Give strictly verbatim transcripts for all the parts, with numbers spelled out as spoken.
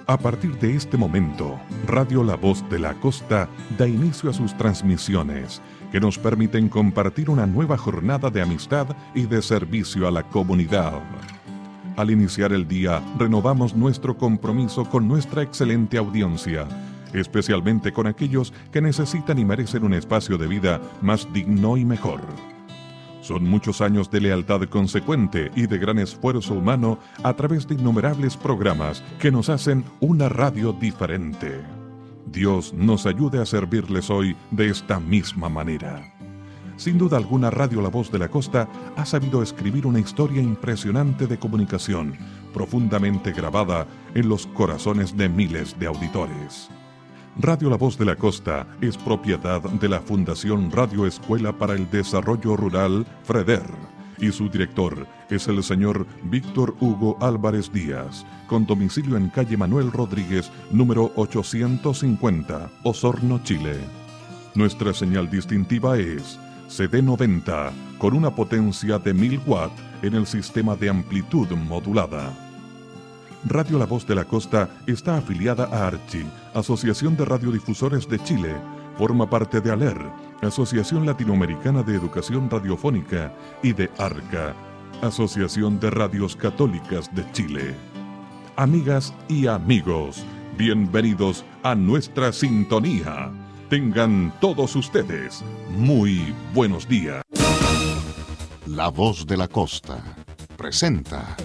A partir de este momento, Radio La Voz de la Costa da inicio a sus transmisiones, que nos permiten compartir una nueva jornada de amistad y de servicio a la comunidad. Al iniciar el día, renovamos nuestro compromiso con nuestra excelente audiencia, especialmente con aquellos que necesitan y merecen un espacio de vida más digno y mejor. Son muchos años de lealtad consecuente y de gran esfuerzo humano a través de innumerables programas que nos hacen una radio diferente. Dios nos ayude a servirles hoy de esta misma manera. Sin duda alguna, Radio La Voz de la Costa ha sabido escribir una historia impresionante de comunicación, profundamente grabada en los corazones de miles de auditores. Radio La Voz de la Costa es propiedad de la Fundación Radio Escuela para el Desarrollo Rural, FREDER, y su director es el señor Víctor Hugo Álvarez Díaz, con domicilio en calle Manuel Rodríguez, número ochocientos cincuenta, Osorno, Chile. Nuestra señal distintiva es C D noventa, con una potencia de mil watts en el sistema de amplitud modulada. Radio La Voz de la Costa está afiliada a ARCHI, Asociación de Radiodifusores de Chile, forma parte de ALER, Asociación Latinoamericana de Educación Radiofónica, y de ARCA, Asociación de Radios Católicas de Chile. Amigas y amigos, bienvenidos a nuestra sintonía. Tengan todos ustedes muy buenos días. La Voz de la Costa presenta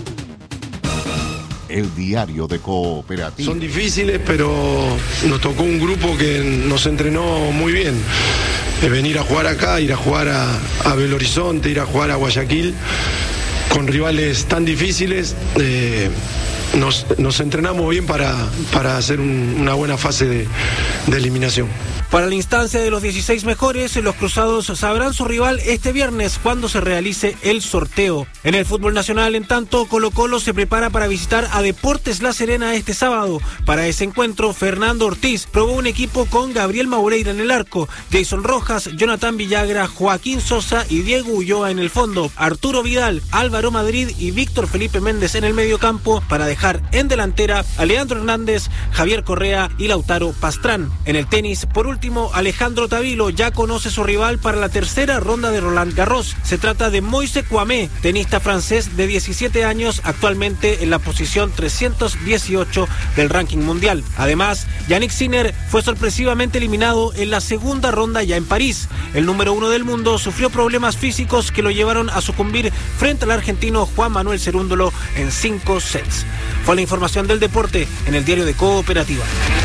el diario de Cooperativa. Son difíciles, pero nos tocó un grupo que nos entrenó muy bien. De venir a jugar acá, ir a jugar a, a Belo Horizonte, ir a jugar a Guayaquil, con rivales tan difíciles. Eh, nos, nos entrenamos bien para, para hacer un, una buena fase de, de eliminación. Para la instancia de los dieciséis mejores, los cruzados sabrán su rival este viernes cuando se realice el sorteo. En el fútbol nacional, en tanto, Colo-Colo se prepara para visitar a Deportes La Serena este sábado. Para ese encuentro, Fernando Ortiz probó un equipo con Gabriel Maureira en el arco, Jason Rojas, Jonathan Villagra, Joaquín Sosa y Diego Ulloa en el fondo, Arturo Vidal, Álvaro Madrid y Víctor Felipe Méndez en el mediocampo, para dejar en delantera a Leandro Hernández, Javier Correa y Lautaro Pastrán. En el tenis, por último, Último, Alejandro Tavilo ya conoce su rival para la tercera ronda de Roland Garros. Se trata de Moise Kouamé, tenista francés de diecisiete años, actualmente en la posición trescientos dieciocho del ranking mundial. Además, Yannick Sinner fue sorpresivamente eliminado en la segunda ronda ya en París. El número uno del mundo sufrió problemas físicos que lo llevaron a sucumbir frente al argentino Juan Manuel Cerúndolo en cinco sets. Fue la información del deporte en el diario de Cooperativa.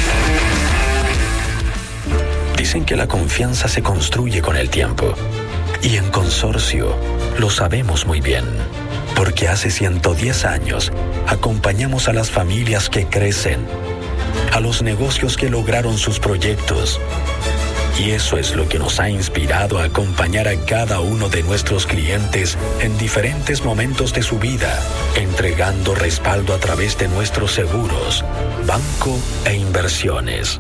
Dicen que la confianza se construye con el tiempo. Y en Consorcio lo sabemos muy bien. Porque hace ciento diez años acompañamos a las familias que crecen, a los negocios que lograron sus proyectos. Y eso es lo que nos ha inspirado a acompañar a cada uno de nuestros clientes en diferentes momentos de su vida, entregando respaldo a través de nuestros seguros, banco e inversiones.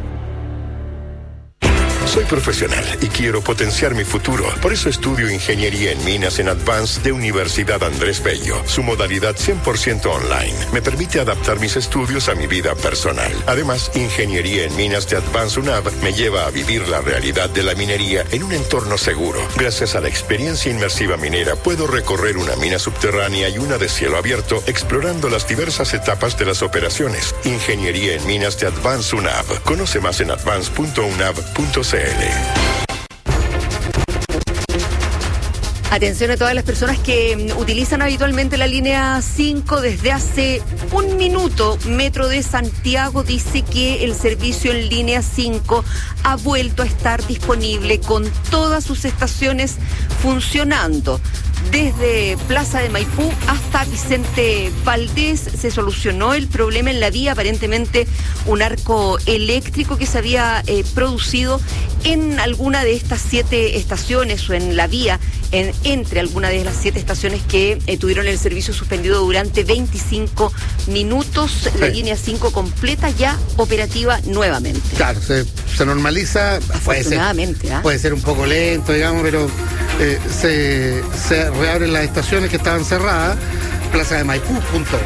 Soy profesional y quiero potenciar mi futuro. Por eso estudio Ingeniería en Minas en Advance de Universidad Andrés Bello. Su modalidad cien por ciento online me permite adaptar mis estudios a mi vida personal. Además, Ingeniería en Minas de Advance UNAV me lleva a vivir la realidad de la minería en un entorno seguro. Gracias a la experiencia inmersiva minera, puedo recorrer una mina subterránea y una de cielo abierto, explorando las diversas etapas de las operaciones. Ingeniería en Minas de Advance UNAV. Conoce más en advance punto unav punto c l. Atención a todas las personas que utilizan habitualmente la línea cinco desde hace un minuto. Metro de Santiago dice que el servicio en línea cinco ha vuelto a estar disponible con todas sus estaciones funcionando. Desde Plaza de Maipú hasta Vicente Valdés se solucionó el problema en la vía, aparentemente un arco eléctrico que se había eh, producido en alguna de estas siete estaciones o en la vía, en, entre alguna de las siete estaciones que eh, tuvieron el servicio suspendido durante veinticinco minutos. Sí. La línea cinco completa ya operativa nuevamente. Claro, se, se normaliza. Afortunadamente, puede ser, ¿eh? puede ser un poco lento, digamos, pero eh, se, se reabren las estaciones que estaban cerradas. Plaza de Maipú, punto.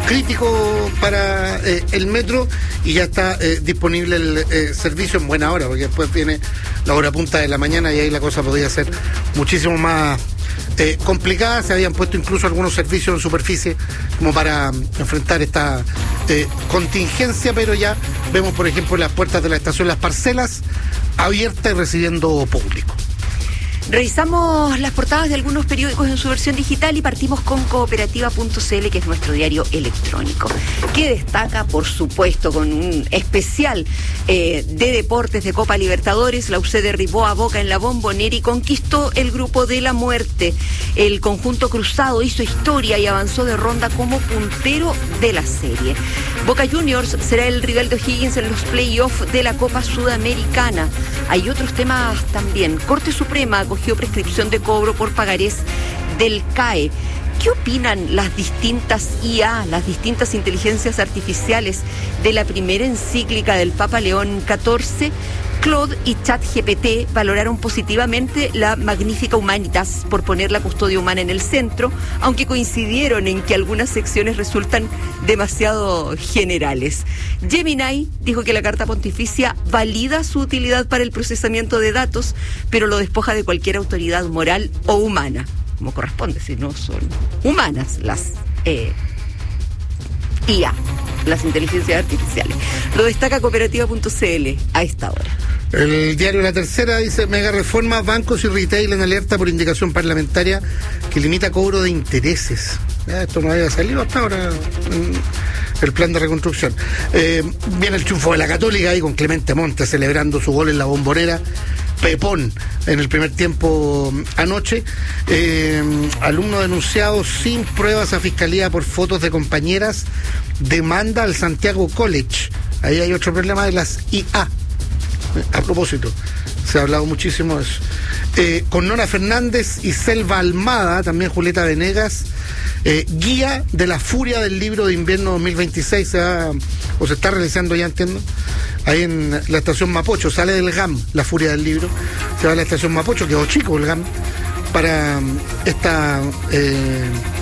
crítico para eh, el metro y ya está eh, disponible el eh, servicio en buena hora, porque después viene la hora punta de la mañana y ahí la cosa podría ser muchísimo más eh, complicada. Se habían puesto incluso algunos servicios en superficie como para um, enfrentar esta eh, contingencia, pero ya vemos, por ejemplo, las puertas de la estación Las Parcelas abiertas y recibiendo público. Revisamos las portadas de algunos periódicos en su versión digital y partimos con cooperativa punto c l, que es nuestro diario electrónico, que destaca, por supuesto, con un especial eh, de deportes de Copa Libertadores. La U C derribó a Boca en la Bombonera y conquistó el grupo de la muerte. El conjunto cruzado hizo historia y avanzó de ronda como puntero de la serie. Boca Juniors será el rival de O'Higgins en los playoffs de la Copa Sudamericana. Hay otros temas también. Corte Suprema acogió prescripción de cobro por pagarés del C A E. ¿Qué opinan las distintas I A, las distintas inteligencias artificiales de la primera encíclica del Papa León catorce? Claude y ChatGPT valoraron positivamente la Magnifica Humanitas por poner la custodia humana en el centro, aunque coincidieron en que algunas secciones resultan demasiado generales. Gemini dijo que la Carta Pontificia valida su utilidad para el procesamiento de datos, pero lo despoja de cualquier autoridad moral o humana, como corresponde, si no son humanas las eh, I A, las inteligencias artificiales. Lo destaca cooperativa punto c l a esta hora. El diario La Tercera dice: mega reforma, bancos y retail en alerta por indicación parlamentaria que limita cobro de intereses. Ya, esto no había salido hasta ahora en el plan de reconstrucción. Eh, viene el triunfo de la Católica ahí con Clemente Montes celebrando su gol en la Bombonera. Pepón en el primer tiempo anoche. Eh, alumno denunciado sin pruebas a fiscalía por fotos de compañeras, demanda al Santiago College. Ahí hay otro problema de las I A. A propósito, se ha hablado muchísimo de eso. Eh, con Nora Fernández y Selva Almada, también Julieta Venegas, eh, guía de la furia del libro de invierno dos mil veintiséis, se va, o se está realizando ya, entiendo, ahí en la estación Mapocho. Sale del G A M, la furia del libro, se va a la estación Mapocho, quedó chico el G A M, para esta... Eh,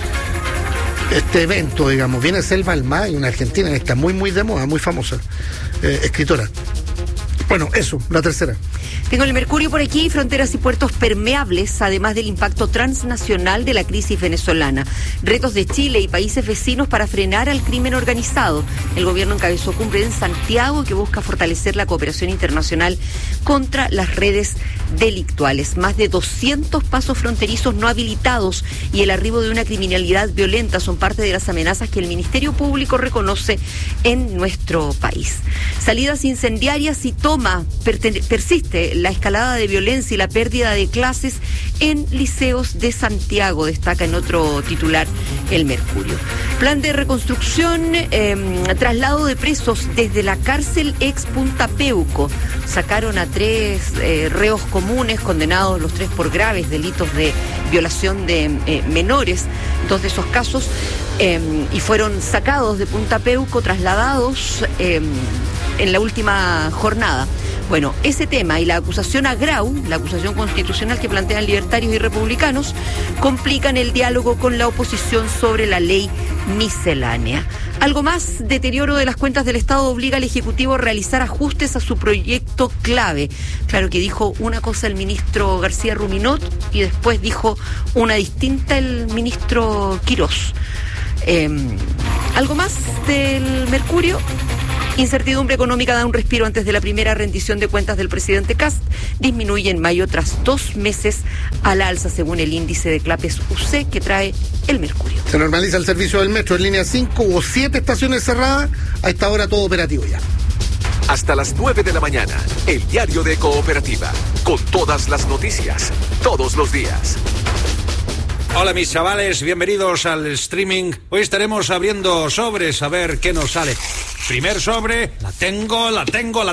este evento, digamos. Viene Selva Almada, y una argentina que está muy, muy de moda, muy famosa, eh, escritora. Bueno, eso, La Tercera. Tengo el Mercurio por aquí: fronteras y puertos permeables, además del impacto transnacional de la crisis venezolana. Retos de Chile y países vecinos para frenar al crimen organizado. El gobierno encabezó cumbre en Santiago que busca fortalecer la cooperación internacional contra las redes delictuales. Más de doscientos pasos fronterizos no habilitados y el arribo de una criminalidad violenta son parte de las amenazas que el Ministerio Público reconoce en nuestro país. Salidas incendiarias y toma, persiste la escalada de violencia y la pérdida de clases en liceos de Santiago, destaca en otro titular el Mercurio. Plan de reconstrucción, eh, traslado de presos desde la cárcel ex Punta Peuco. Sacaron a tres eh, reos comunes, condenados los tres por graves delitos de violación de eh, menores, dos de esos casos, eh, y fueron sacados de Punta Peuco, trasladados eh, en la última jornada. Bueno, ese tema y la acusación a Grau, la acusación constitucional que plantean libertarios y republicanos, complican el diálogo con la oposición sobre la ley miscelánea. Algo más: deterioro de las cuentas del Estado obliga al Ejecutivo a realizar ajustes a su proyecto clave. Claro que dijo una cosa el ministro García Ruminot y después dijo una distinta el ministro Quirós. Eh, ¿Algo más del Mercurio? Incertidumbre económica da un respiro antes de la primera rendición de cuentas del presidente Kast. Disminuye en mayo tras dos meses al alza, según el índice de Clapes U C que trae el Mercurio. Se normaliza el servicio del metro en línea cinco. Hubo siete estaciones cerradas. A esta hora todo operativo ya. Hasta las nueve de la mañana, el diario de Cooperativa, con todas las noticias, todos los días. Hola mis chavales, bienvenidos al streaming. Hoy estaremos abriendo sobres a ver qué nos sale. Primer sobre, la tengo, la tengo, la